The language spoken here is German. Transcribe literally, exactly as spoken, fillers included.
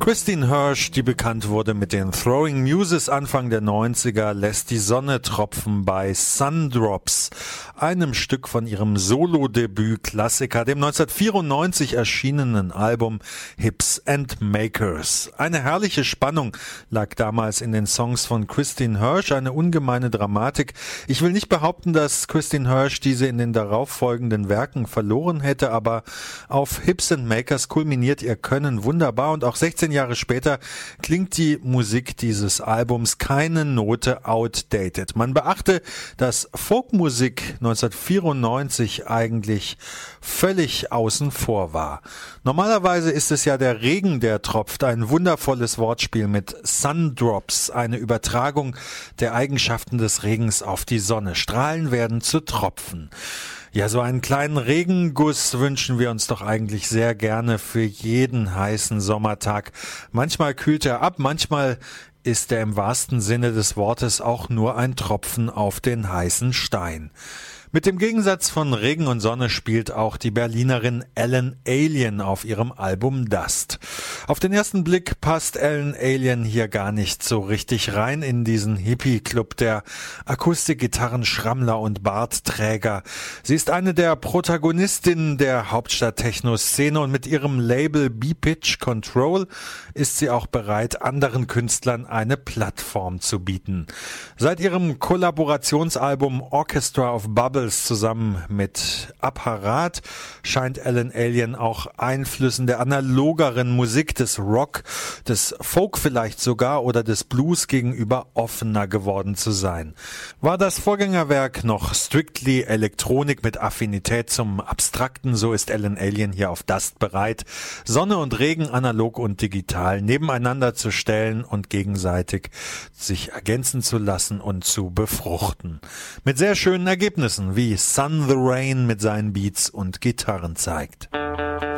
Christine Hirsch, die bekannt wurde mit den Throwing Muses Anfang der neunziger, lässt die Sonne tropfen bei Sundrops, einem Stück von ihrem Solo-Debüt-Klassiker, dem neunzehnhundertvierundneunzig erschienenen Album Hips and Makers. Eine herrliche Spannung lag damals in den Songs von Christine Hirsch, eine ungemeine Dramatik. Ich will nicht behaupten, dass Christine Hirsch diese in den darauffolgenden Werken verloren hätte, aber auf Hips and Makers kulminiert ihr Können wunderbar und auch sechzehn Jahre später klingt die Musik dieses Albums keine Note outdated. Man beachte, dass Folkmusik neunzehnhundertvierundneunzig eigentlich völlig außen vor war. Normalerweise ist es ja der Regen, der tropft, ein wundervolles Wortspiel mit Sundrops, eine Übertragung der Eigenschaften des Regens auf die Sonne. Strahlen werden zu Tropfen. Ja, so einen kleinen Regenguss wünschen wir uns doch eigentlich sehr gerne für jeden heißen Sommertag. Manchmal kühlt er ab, manchmal ist er im wahrsten Sinne des Wortes auch nur ein Tropfen auf den heißen Stein. Mit dem Gegensatz von Regen und Sonne spielt auch die Berlinerin Ellen Allien auf ihrem Album Dust. Auf den ersten Blick passt Ellen Allien hier gar nicht so richtig rein in diesen Hippie-Club der Akustikgitarren, Schrammler und Bartträger. Sie ist eine der Protagonistinnen der Hauptstadt-Techno-Szene und mit ihrem Label B-Pitch Control ist sie auch bereit, anderen Künstlern eine Plattform zu bieten. Seit ihrem Kollaborationsalbum Orchestra of Bubbles zusammen mit Apparat scheint Ellen Allien auch Einflüssen der analogeren Musik, des Rock, des Folk vielleicht sogar oder des Blues gegenüber offener geworden zu sein. War das Vorgängerwerk noch strictly Elektronik mit Affinität zum Abstrakten, so ist Ellen Allien hier auf Dust bereit, Sonne und Regen, analog und digital, nebeneinander zu stellen und gegenseitig sich ergänzen zu lassen und zu befruchten. Mit sehr schönen Ergebnissen, wie Sun the Rain mit seinen Beats und Gitarren zeigt.